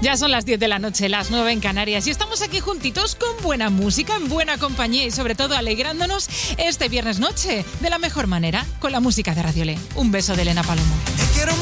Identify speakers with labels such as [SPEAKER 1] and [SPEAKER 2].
[SPEAKER 1] Ya son las 10 de la noche, las 9 en Canarias, y estamos aquí juntitos con buena música, en buena compañía y sobre todo alegrándonos este viernes noche de la mejor manera con la música de Radio Le. Un beso de Elena Palomo.